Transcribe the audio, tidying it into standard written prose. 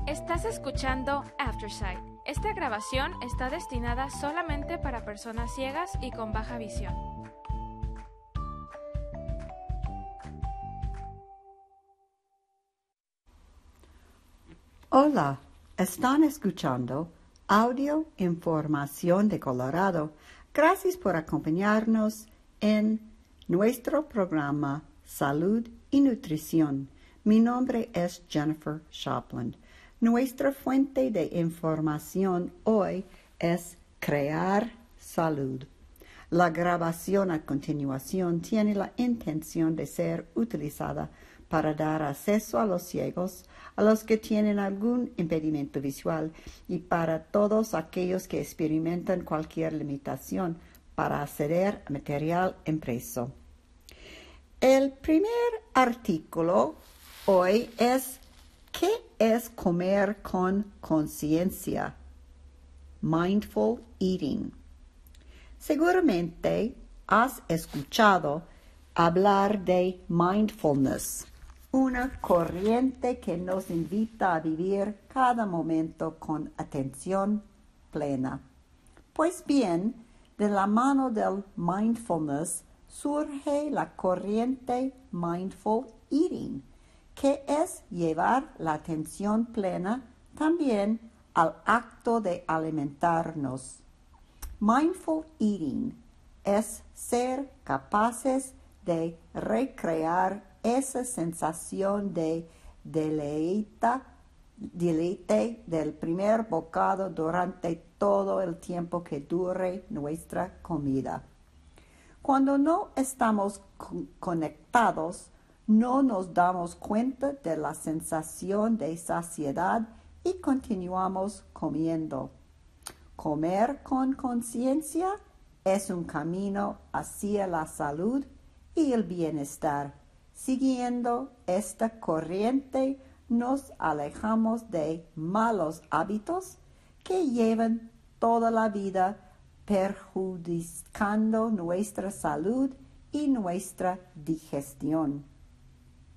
Estás escuchando Aftersight. Esta grabación está destinada solamente para personas ciegas y con baja visión. Hola, están escuchando Audio Información de Colorado. Gracias por acompañarnos en nuestro programa Salud y Nutrición. Mi nombre es Jennifer Shopland. Nuestra fuente de información hoy es Crear Salud. La grabación a continuación tiene la intención de ser utilizada para dar acceso a los ciegos, a los que tienen algún impedimento visual y para todos aquellos que experimentan cualquier limitación para acceder a material impreso. El primer artículo hoy es ¿qué es comer con conciencia? Mindful Eating. Seguramente has escuchado hablar de mindfulness, una corriente que nos invita a vivir cada momento con atención plena. Pues bien, de la mano del mindfulness surge la corriente Mindful Eating, que es llevar la atención plena también al acto de alimentarnos. Mindful Eating es ser capaces de recrear esa sensación de deleite del primer bocado durante todo el tiempo que dure nuestra comida. Cuando no estamos conectados, no nos damos cuenta de la sensación de saciedad y continuamos comiendo. Comer con conciencia es un camino hacia la salud y el bienestar. Siguiendo esta corriente, nos alejamos de malos hábitos que llevan toda la vida perjudicando nuestra salud y nuestra digestión.